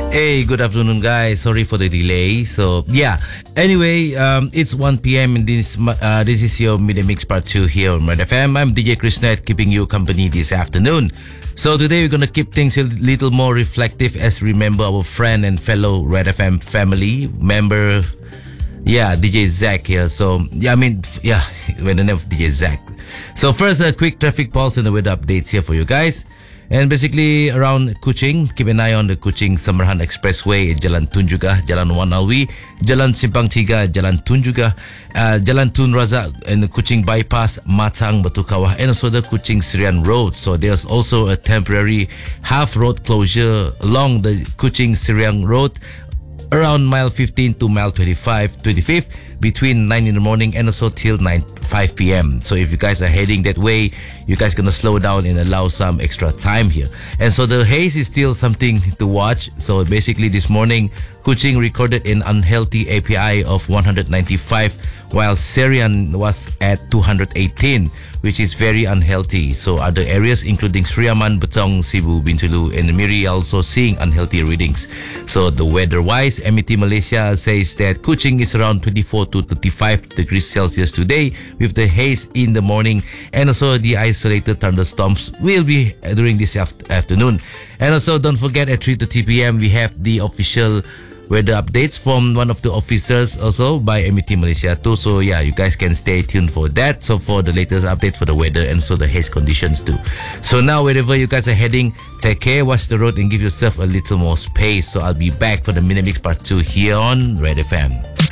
Hey, good afternoon, guys. Sorry for the delay. So, yeah. Anyway, it's 1 p.m. and this is your Midday Mix Part 2 here on Red FM. I'm DJ Chrisnet, keeping you company this afternoon. So today we're going to keep things a little more reflective as we remember our friend and fellow Red FM family member, DJ Zach here. So, with the name of DJ Zach. So first, a quick traffic pulse and the weather updates here for you guys. And basically around Kuching, keep an eye on the Kuching Samarahan Expressway, Jalan Tun juga, Jalan Wan Alwi, Jalan Simpang Tiga, Jalan Tun juga, Jalan Tun Razak and the Kuching Bypass, Matang, Batu Kawah, and also the Kuching Serian Road. So there's also a temporary half road closure along the Kuching Serian Road around mile 15 to mile 25th between 9 in the morning and also till 5 p.m. So if you guys are heading that way, you guys gonna slow down and allow some extra time here. And so the haze is still something to watch. So basically this morning, Kuching recorded an unhealthy API of 195 while Serian was at 218, which is very unhealthy. So other areas including Sriaman, Betong, Cebu, Bintulu and Miri also seeing unhealthy readings. So the weather-wise, MET Malaysia says that Kuching is around 24 to 35 degrees Celsius today with the haze in the morning, and also the isolated thunderstorms will be during this afternoon. And also don't forget at 3:30 p.m. we have the official weather updates from one of the officers also by MET Malaysia too. So yeah, you guys can stay tuned for that. So for the latest update for the weather and so the haze conditions too. So now wherever you guys are heading, take care, watch the road and give yourself a little more space. So I'll be back for the Midday Mix Part 2 here on Red FM.